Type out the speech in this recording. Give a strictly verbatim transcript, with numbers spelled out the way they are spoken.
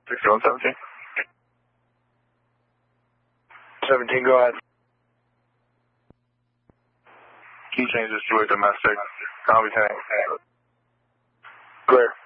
sixty-one seventeen. seventeen, go ahead. Key changes to a domestic. Copy tank. Clear.